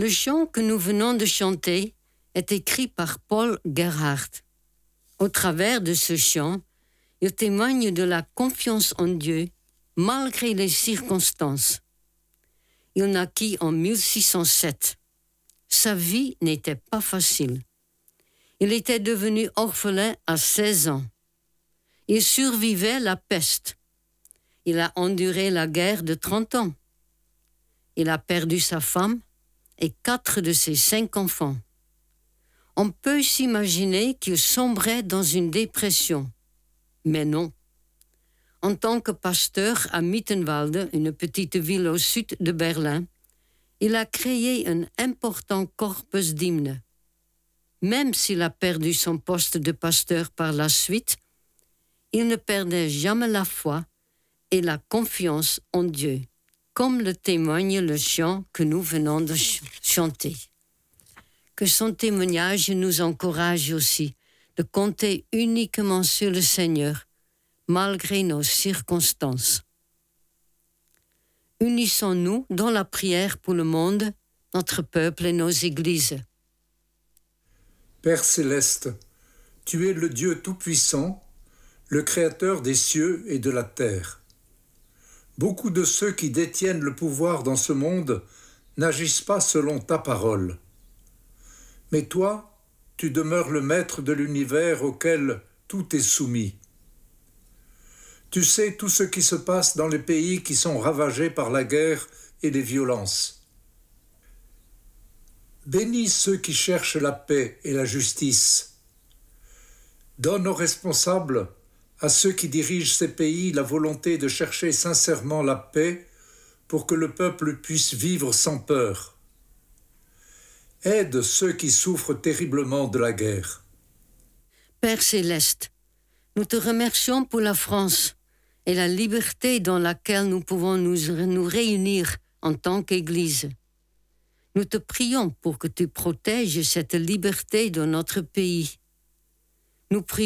Le chant que nous venons de chanter est écrit par Paul Gerhardt. Au travers de ce chant, il témoigne de la confiance en Dieu malgré les circonstances. Il naquit en 1607. Sa vie n'était pas facile. Il était devenu orphelin à 16 ans. Il survivait la peste. Il a enduré la guerre de 30 ans. Il a perdu sa femme et 4 de ses 5 enfants. On peut s'imaginer qu'il sombrait dans une dépression. Mais non. En tant que pasteur à Mittenwalde, une petite ville au sud de Berlin, il a créé un important corpus d'hymnes. Même s'il a perdu son poste de pasteur par la suite, il ne perdait jamais la foi et la confiance en Dieu, comme le témoigne le chant que nous venons de chanter. Que son témoignage nous encourage aussi de compter uniquement sur le Seigneur, malgré nos circonstances. Unissons-nous dans la prière pour le monde, notre peuple et nos églises. Père céleste, tu es le Dieu tout-puissant, le Créateur des cieux et de la terre. Beaucoup de ceux qui détiennent le pouvoir dans ce monde n'agissent pas selon ta parole. Mais toi, tu demeures le maître de l'univers auquel tout est soumis. Tu sais tout ce qui se passe dans les pays qui sont ravagés par la guerre et les violences. Bénis ceux qui cherchent la paix et la justice. Donne aux responsables, à ceux qui dirigent ces pays, la volonté de chercher sincèrement la paix pour que le peuple puisse vivre sans peur. Aide ceux qui souffrent terriblement de la guerre. Père céleste, nous te remercions pour la France et la liberté dans laquelle nous pouvons nous réunir en tant qu'Église. Nous te prions pour que tu protèges cette liberté dans notre pays. Nous prions